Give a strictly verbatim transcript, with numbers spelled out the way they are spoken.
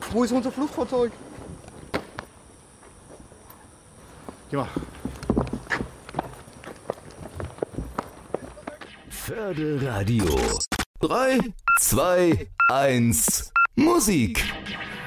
Wo ist unser Fluchtfahrzeug? Geh mal. Förderradio. drei, zwei, eins, Musik.